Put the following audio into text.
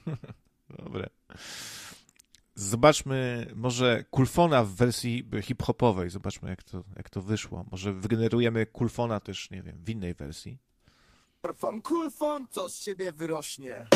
Dobre. Zobaczmy może Kulfona w wersji hip-hopowej. Zobaczmy, jak to wyszło. Może wygenerujemy Kulfona też, nie wiem, w innej wersji. Kulfon, co z ciebie wyrośnie?